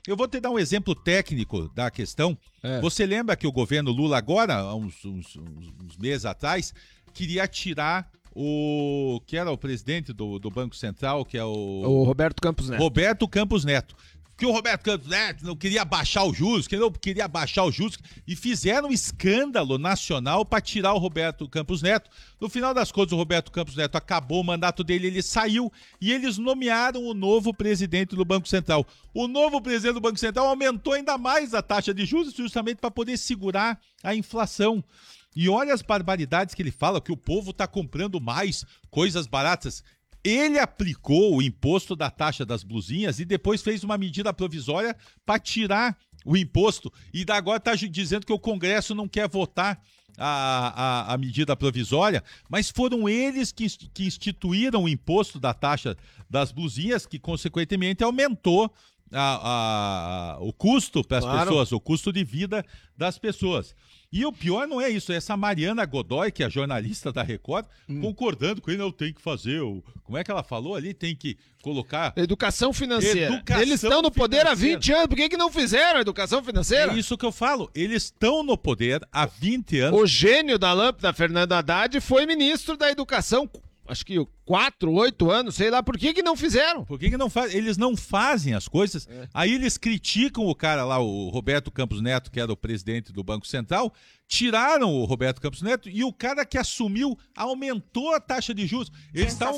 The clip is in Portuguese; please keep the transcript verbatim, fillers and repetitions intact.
Eu vou te dar um exemplo técnico da questão. É. Você lembra que o governo Lula agora, há uns, uns, uns meses atrás, queria tirar o que era o presidente do, do Banco Central, que é o... O Roberto Campos Neto. Roberto Campos Neto. Que o Roberto Campos Neto não queria baixar os juros, que não queria baixar os juros, e fizeram um escândalo nacional para tirar o Roberto Campos Neto. No final das contas, o Roberto Campos Neto acabou o mandato dele, ele saiu e eles nomearam o novo presidente do Banco Central. O novo presidente do Banco Central aumentou ainda mais a taxa de juros justamente para poder segurar a inflação. E olha as barbaridades que ele fala, que o povo está comprando mais coisas baratas. Ele aplicou o imposto da taxa das blusinhas e depois fez uma medida provisória para tirar o imposto. E agora está dizendo que o Congresso não quer votar a, a, a medida provisória, mas foram eles que, que instituíram o imposto da taxa das blusinhas, que consequentemente aumentou A, a, o custo para as Claro. pessoas, o custo de vida das pessoas. E o pior não é isso, é essa Mariana Godoy, que é a jornalista da Record, hum. concordando com ele, não tem que fazer o... Como é que ela falou ali? Tem que colocar... Educação financeira. Educação eles estão no poder financeira. há vinte anos, por que, que não fizeram educação financeira? É isso que eu falo, eles estão no poder há vinte anos. O gênio da lâmpada, Fernando Haddad, foi ministro da educação... Acho que quatro, oito anos, sei lá, por que que não fizeram? Por que que não fazem? Eles não fazem as coisas, é. Aí eles criticam o cara lá, o Roberto Campos Neto, que era o presidente do Banco Central, tiraram o Roberto Campos Neto e o cara que assumiu aumentou a taxa de juros. Eles estavam